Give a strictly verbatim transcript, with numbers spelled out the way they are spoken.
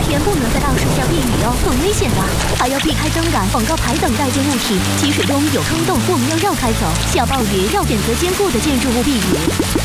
天不能在大树下避雨哦，很危险的，还要避开灯杆、广告牌等带尖物体。积水中有坑洞，我们要绕开走。下暴雨要选择坚固的建筑物避雨。